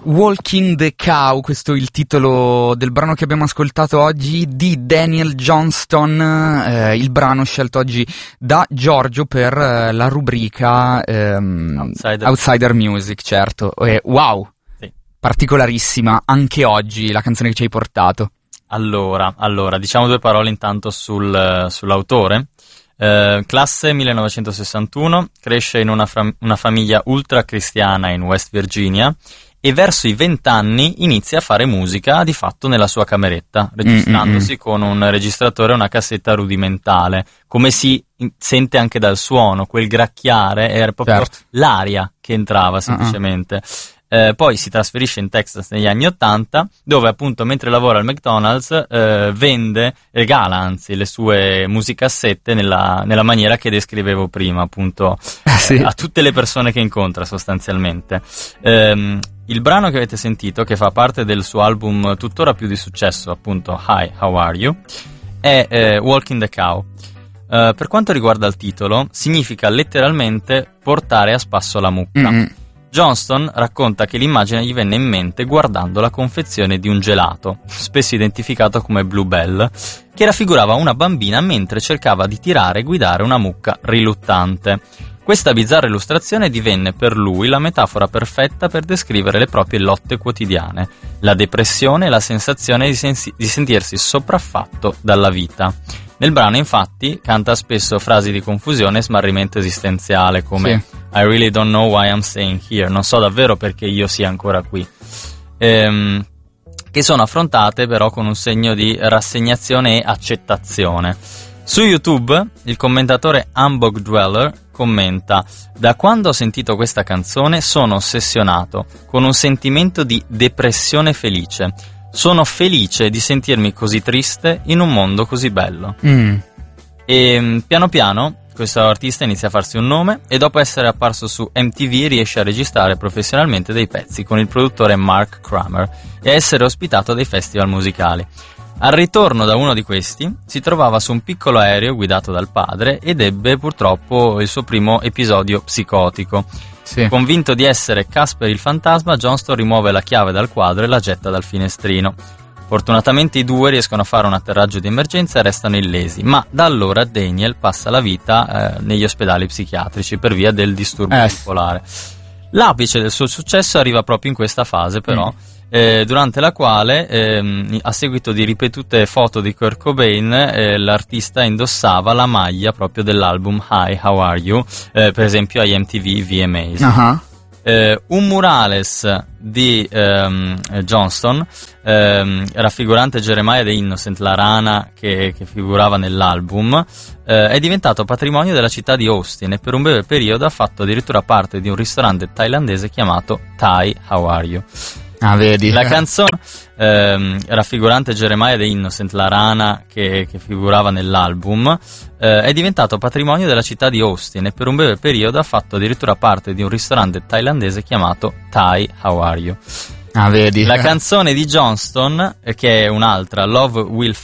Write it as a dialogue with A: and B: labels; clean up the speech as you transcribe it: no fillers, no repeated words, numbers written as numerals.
A: Walking the Cow, questo è il titolo del brano che abbiamo ascoltato oggi di Daniel Johnston, il brano scelto oggi da Giorgio per la rubrica Outsider Music, certo. Wow, sì. Particolarissima anche oggi la canzone che ci hai portato.
B: Allora, diciamo due parole intanto sull'autore. Classe 1961, cresce in una famiglia ultra cristiana in West Virginia e verso i 20 anni inizia a fare musica di fatto nella sua cameretta, registrandosi con un registratore e una cassetta rudimentale, come si sente anche dal suono, quel gracchiare era proprio l'aria che entrava semplicemente. Poi si trasferisce in Texas negli anni 80, dove appunto mentre lavora al McDonald's regala anzi le sue musicassette nella maniera che descrivevo prima, appunto a tutte le persone che incontra sostanzialmente. Il brano che avete sentito, che fa parte del suo album tuttora più di successo, appunto Hi, How Are You, è Walking the Cow. Per quanto riguarda il titolo, significa letteralmente portare a spasso la mucca. Johnston racconta che l'immagine gli venne in mente guardando la confezione di un gelato, spesso identificato come Bluebell, che raffigurava una bambina mentre cercava di tirare e guidare una mucca riluttante. Questa bizzarra illustrazione divenne per lui la metafora perfetta per descrivere le proprie lotte quotidiane, la depressione e la sensazione di sentirsi sopraffatto dalla vita. Nel brano, infatti, canta spesso frasi di confusione e smarrimento esistenziale come I really don't know why I'm staying here, non so davvero perché io sia ancora qui, che sono affrontate però con un segno di rassegnazione e accettazione. Su YouTube il commentatore Hamburg Dweller commenta: da quando ho sentito questa canzone sono ossessionato con un sentimento di depressione felice. Sono felice di sentirmi così triste in un mondo così bello. E piano piano questo artista inizia a farsi un nome e dopo essere apparso su MTV riesce a registrare professionalmente dei pezzi con il produttore Mark Kramer e a essere ospitato a dei festival musicali. Al ritorno da uno di questi si trovava su un piccolo aereo guidato dal padre ed ebbe purtroppo il suo primo episodio psicotico. Convinto di essere Casper il fantasma, Johnston rimuove la chiave dal quadro e la getta dal finestrino. Fortunatamente i due riescono a fare un atterraggio di emergenza e restano illesi, ma da allora Daniel passa la vita negli ospedali psichiatrici per via del disturbo bipolare. L'apice del suo successo arriva proprio in questa fase però, durante la quale a seguito di ripetute foto di Kurt Cobain l'artista indossava la maglia proprio dell'album Hi, How Are You, per esempio agli MTV VMAs. Un murales di Johnston raffigurante Jeremiah the Innocent, la rana che figurava nell'album, è diventato patrimonio della città di Austin e per un breve periodo ha fatto addirittura parte di un ristorante thailandese chiamato Thai How Are You.
A: Vedi.
B: La canzone raffigurante Jeremiah the Innocent, la rana che figurava nell'album, è diventato patrimonio della città di Austin e per un breve periodo ha fatto addirittura parte di un ristorante thailandese chiamato Thai How Are You.
A: Vedi.
B: La canzone di Johnston, che è un'altra, Love Will